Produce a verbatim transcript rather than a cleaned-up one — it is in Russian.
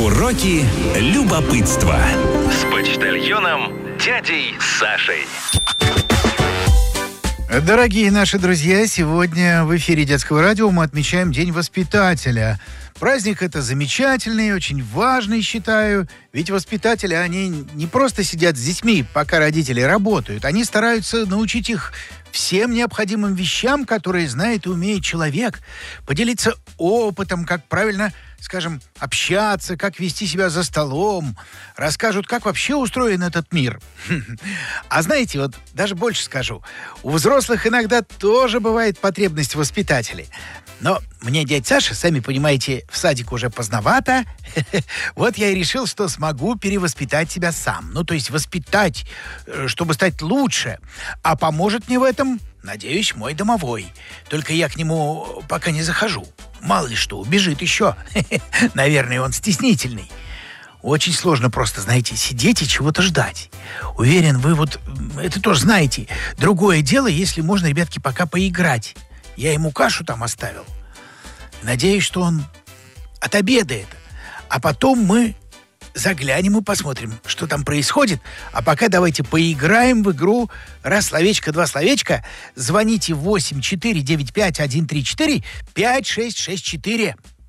Уроки любопытства. С почтальоном дядей Сашей. Дорогие наши друзья, сегодня в эфире Детского радио мы отмечаем День воспитателя. Праздник это замечательный, очень важный, считаю. Ведь воспитатели, они не просто сидят с детьми, пока родители работают. Они стараются научить их всем необходимым вещам, которые знает и умеет человек. Поделиться опытом, как правильно, скажем, общаться, как вести себя за столом. Расскажут, как вообще устроен этот мир. А знаете, вот даже больше скажу. У взрослых иногда тоже бывает потребность в воспитателе. Но мне, дядя Саша, сами понимаете, в садик уже поздновато. Вот я и решил, что смогу перевоспитать себя сам. Ну, то есть воспитать, чтобы стать лучше. А поможет мне в этом, надеюсь, мой домовой. Только я к нему пока не захожу. Мало ли что, убежит еще. Наверное, он стеснительный. Очень сложно просто, знаете, сидеть и чего-то ждать. Уверен, вы вот это тоже знаете. Другое дело, если можно, ребятки, пока поиграть. Я ему кашу там оставил. Надеюсь, что он отобедает. А потом мы заглянем и посмотрим, что там происходит. А пока давайте поиграем в игру раз словечко, два словечка. Звоните восемь четыре девять пять один три четыре пять шесть шесть четыре.